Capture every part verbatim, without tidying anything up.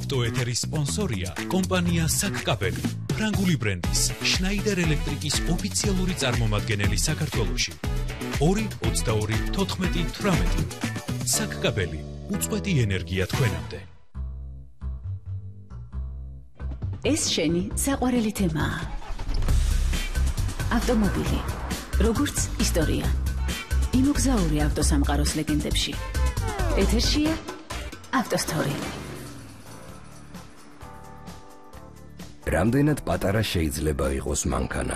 ავტოეთერის სპონსორია კომპანია საკკაბელი, ფრანგული ბრენდის შნაიდერ ელექტრიკის ოფიციალური წარმომადგენელი საქართველოში. ორი ოცდაორი თოთხმეტი თვრამეტი. საკკაბელი, უწყვეტი ენერგია თქვენამდე. ეს შენი საყვარელი თემაა. ავტომობილი, როგორც ისტორია. იმოგზაური ავტოსამყაროს ლეგენდებში. ეთერშია ავტოსტორი. რამდენად პატარა შეიძლება იყოს მანქანა?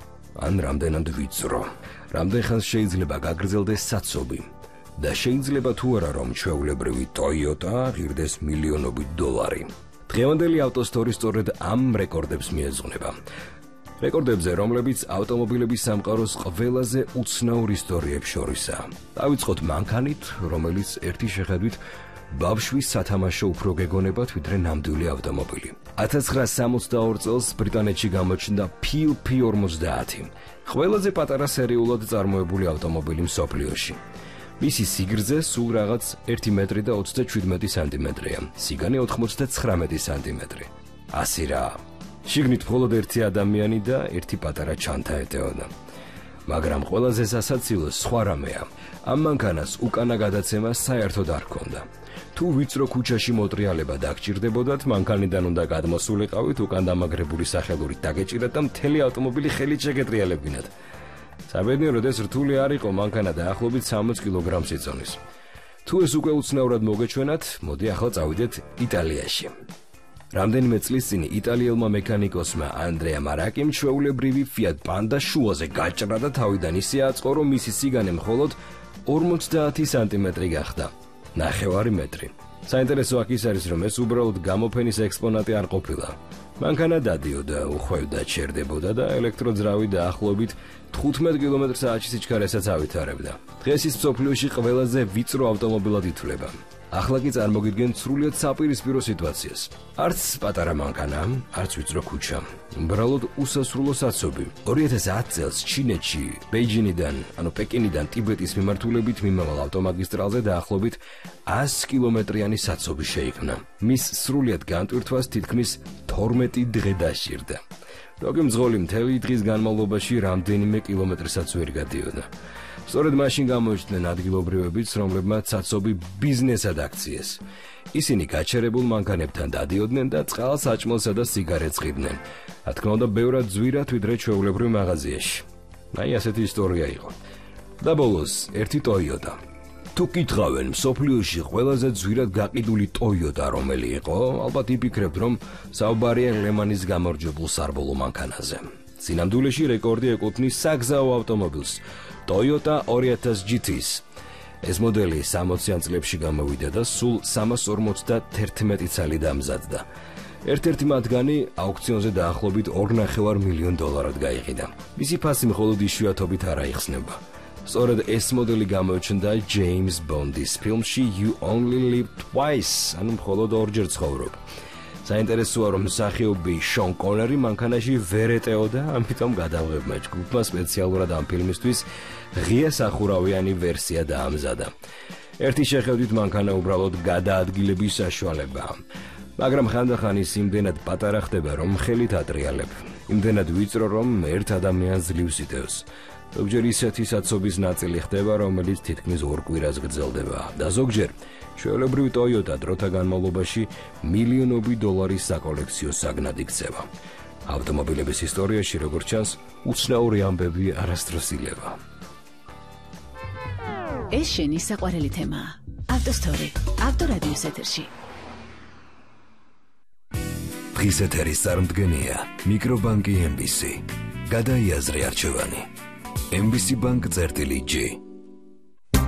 ან რამდენად ვიწრო? რამდენ ხანს შეიძლება გაგრძელდეს საცობი? და შეიძლება თუ არა რომ ჩვეულებრივი Toyota ღირდეს მილიონობით დოლარი? დღევანდელი ავტოსტორი სწორედ ამ რეკორდებს მიეძღვნება. რეკორდებზე, რომლებიც ავტომობილების სამყაროს ყველაზე უცნაურ ისტორიებს შორისაა. დავიწყოთ მანქანით, რომელიც ერთი შეხედვით ბავშვის სათამაშო უფრო გეგონებათ, ვიდრე ნამდვილი ავტომობილი. ათას ცხრაასი სამოცდაორი წელს ბრიტანეთში გამოჩნდა P P ორმოცდაათი, ყველაზე პატარა სერიულად წარმოებული ავტომობილი მსოფლიოში. მისი სიგრძე სულ რაღაც ერთი მეტრი და ოცდაშვიდმეტი სანტიმეტრია, სიგანე ოთხმოცდათხრამეტი სანტიმეტრი. ასი რა. შიგნით მხოლოდ ერთი ადამიანი და ერთი პატარა ჩანთა ეტეოდა. მაგრამ ყველაზე სასაცილო სხვა რამეა. ამ მანქანას უკანა გადაცემა საერთოდ არ ჰქონდა. თუ ვიწრო ქუჩაში მოტრიალება დაგჭირდებოდათ, მანქანიდან უნდა გადმოსულიყავით, უკან დამაგრებული სახელურით დაგეჭირათ და მთელი ავტომობილი ხელით შეგეტრიალებინათ. საბედნიეროდ ეს რთული არ იყო, მანქანა დაახლოებით სამოცი კილოგრამს იწონის. თუ ეს უკვე უცნაურად მოგეჩვენათ, მოდი ახლა წავიდეთ იტალიაში. რამდენიმე წლის წინ იტალიელმა მექანიკოსმა ანდრეა მარაკიმ ჩვეულებრივი Fiat Panda შუაზე გაჭრა და თავიდან ისე აწყო, რომ მისი სიგანე მხოლოდ ორმოცდაათი სანტიმეტრი გახდა. ნახევარი მეტრი. საინტერესო აქ ის არის, რომ ეს უბრალოდ გამოფენის ექსპონატი არ ყოფილა. მანქანა დადიოდა, უხვევდა, ჩერდებოდა და ელექტროძრავი დაახლოებით თხუთმეტ კილომეტრ საათში სიჩქარესაც ავითარებდა. დღეს ის მსოფლიოში ყველაზე ვიწრო ავტომობილად ითვლება. ახლა კი წარმოგიდგენთ სრულიად საპირისპირო სიტუაციას. არც პატარა მანქანა, არც ვიწრო ქუჩა. უბრალოდ უსასრულო საცობი. ორი ათას ათი წელს ჩინეთში, ბეიჯინგიდან, ანუ პეკინიდან ტიბეტის მიმართულებით მიმავალ ავტომაგისტრალზე დაახლოებით ასი კილომეტრიანი საცობი შეიქმნა. მის სრულიად განტვირთვას თითქმის თორმეტი დღე დასჭირდა. როგი მძღოლი მთელი დღის განმავლობაში რამდენიმე კილომეტრსაც ვერ გადიოდა. სწორედ მაშინ გამოიჩნდნენ ადგილობრივებიც, რომლებმაც საცობი ბიზნესად აქციეს. ისინი გაჩერებულ მანქანებთან დადიოდნენ და წყალს, საჭმელსა და სიგარეტს ყიდნენ. რა თქმა უნდა, ბევრად ძვირად ვიდრე ჩვეულებრივ მაღაზიაში. აი ასეთი ისტორია იყო. და ბოლოს ერთი Toyota. თუ კითხავენ, მსოფლიოში ყველაზე ძვირად გაყიდული Toyota რომელი იყო, ალბათ იფიქრებთ, რომ საუბარია ლემანის გამარჯვებულ სარბოლო მანქანაზე. სინამდვილეში რეკორდი ეკუთვნის საგზაო ავტომობილს Toyota ორი ათას ჯი თი-ს. ეს მოდელი სამოციან წლებში გამოვიდა და სულ სამას ორმოცდაერთმეტი ცალი დამზადდა. ერთ-ერთი მათგანი აუქციონზე დაახლოებით ორ ნახევარ მილიონ დოლარად გაიყიდა. მისი ფასი მხოლოდ იშვიათობით არ აიხსნება. სწორედ ეს მოდელი გამოჩნდა ჯეიმს ბონდის ფილმში You Only Live Twice, ანუ მხოლოდ ორჯერ ცხოვრობ. საინტერესოა, რომ მსახიობი შონ კონერი მანქანაში ვერ ეტეოდა, ამიტომ გადავღებმა ჯგუფმა სპეციალურად ამ ფილმისთვის ღია სახურავიანი ვერსია დაამზადა. ერთი შეხედვით მანქანა უბრალოდ გადაადგილების საშუალებაა. მაგრამ ხანდახან ის იმდენად პატარა ხდება, რომ ხელით ატრიალებ. იმდენად ვიწრო, რომ ერთ ადამიანს ძლივს იტევს. ზოგჯერ ისეთი საცობის ნაწილი ხდება, რომელიც თითქმის ორ კვირას გრძელდება და ზოგჯერ ჩვეულებრივი Toyota დროთა განმავლობაში მილიონობით დოლარის საკოლექციო საგნად იქცევა. ავტომობილების ისტორიაში, როგორც ჩანს, უცნაური ამბები არასდროს ილევა. ეს შენი საყვარელი თემაა. ავტოსტორი, ავტორადიოს ეთერში. დღის ეთერის წარმდგენია მიკრობანკი ემ ბი სი. გადაიაზრე არჩევანი. ემ ბი სი Bank წერტილი G.